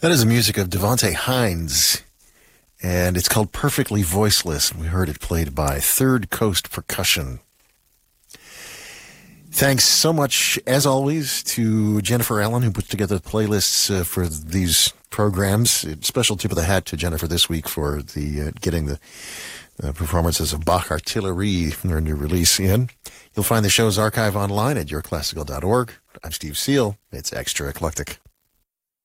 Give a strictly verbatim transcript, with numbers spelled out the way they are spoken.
That is the music of Devontae Hines, and it's called Perfectly Voiceless. We heard it played by Third Coast Percussion. Thanks so much, as always, to Jennifer Allen, who put together the playlists uh, for these programs. Special tip of the hat to Jennifer this week for the uh, getting the uh, performances of Bach Artillery, their new release, in. You'll find the show's archive online at your classical dot org. I'm Steve Seal. It's Extra Eclectic.